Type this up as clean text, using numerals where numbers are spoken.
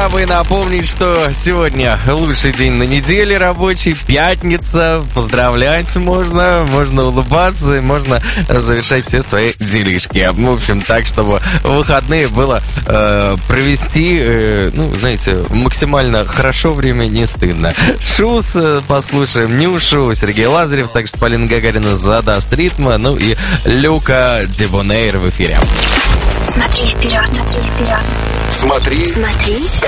бы напомнить, что сегодня лучший день на неделе рабочий, пятница. Поздравлять можно улыбаться, можно завершать все свои делишки. В общем, так, чтобы в выходные было провести, знаете, максимально хорошо время, не стыдно. Шус послушаем, Нюшу, Сергей Лазарев, также Полина Гагарина задаст ритма, ну и Люка Дебонейр в эфире. Смотри вперед, смотри вперед. Смотри